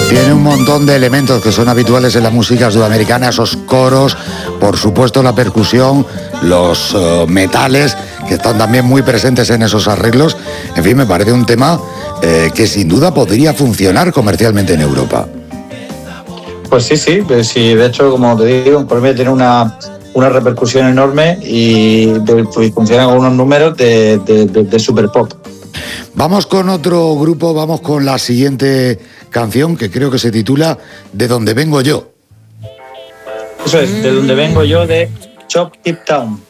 Tiene un montón de elementos que son habituales en la música sudamericana, esos coros, por supuesto la percusión, los metales, que están también muy presentes en esos arreglos. En fin, me parece un tema que sin duda podría funcionar comercialmente en Europa. Pues sí, de hecho, como te digo, en Colombia tiene una repercusión enorme y funciona con unos números de super pop. Vamos con otro grupo, vamos con la siguiente canción, que creo que se titula De donde vengo yo. Eso es, De donde vengo yo, de Chop Tip Town.